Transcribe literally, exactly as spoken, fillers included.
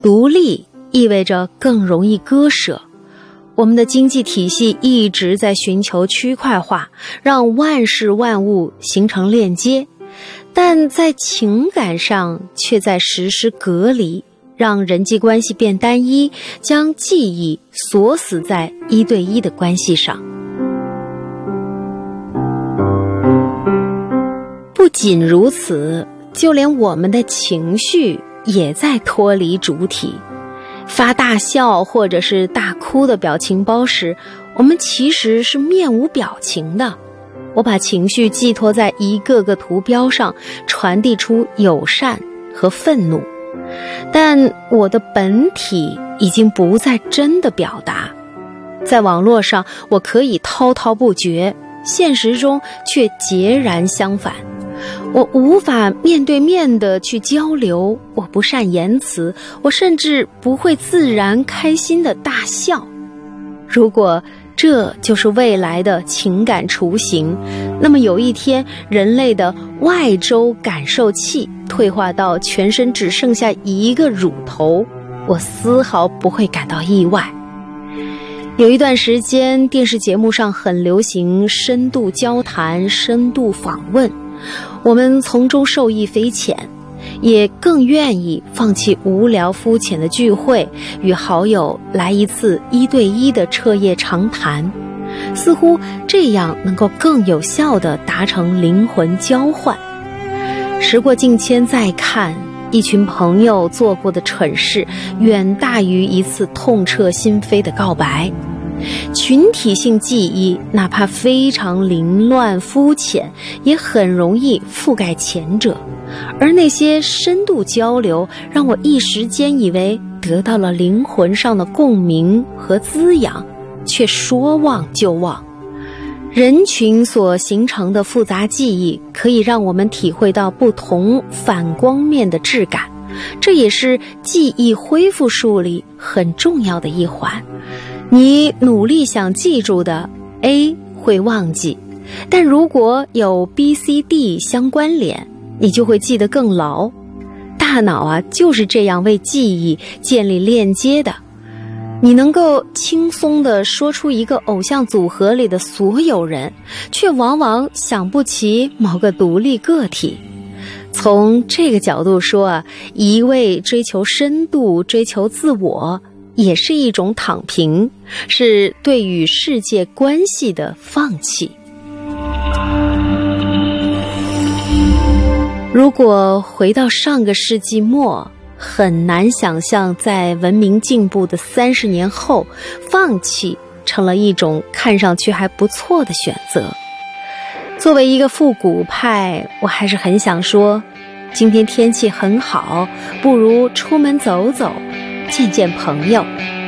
独立意味着更容易割舍。我们的经济体系一直在寻求区块化，让万事万物形成链接，但在情感上却在实施隔离，让人际关系变单一，将记忆锁死在一对一的关系上。不仅如此，就连我们的情绪也在脱离主体。发大笑或者是大哭的表情包时，我们其实是面无表情的。我把情绪寄托在一个个图标上，传递出友善和愤怒，但我的本体已经不再真的表达。在网络上我可以滔滔不绝，现实中却截然相反。我无法面对面的去交流，我不善言辞，我甚至不会自然开心的大笑。如果这就是未来的情感雏形，那么有一天人类的外周感受器退化到全身只剩下一个乳头，我丝毫不会感到意外。有一段时间电视节目上很流行深度交谈、深度访问，我们从中受益匪浅，也更愿意放弃无聊肤浅的聚会，与好友来一次一对一的彻夜长谈，似乎这样能够更有效地达成灵魂交换。时过境迁再看，一群朋友做过的蠢事远大于一次痛彻心扉的告白。群体性记忆哪怕非常凌乱肤浅，也很容易覆盖前者，而那些深度交流让我一时间以为得到了灵魂上的共鸣和滋养，却说忘就忘。人群所形成的复杂记忆可以让我们体会到不同反光面的质感，这也是记忆恢复术里很重要的一环。你努力想记住的 A 会忘记，但如果有 B、C、D 相关联，你就会记得更牢。大脑啊，就是这样为记忆建立链接的。你能够轻松地说出一个偶像组合里的所有人，却往往想不起某个独立个体。从这个角度说啊，一味追求深度、追求自我，也是一种躺平，是对与世界关系的放弃。如果回到上个世纪末，很难想象在文明进步的三十年后，放弃成了一种看上去还不错的选择。作为一个复古派，我还是很想说，今天天气很好，不如出门走走，见见朋友。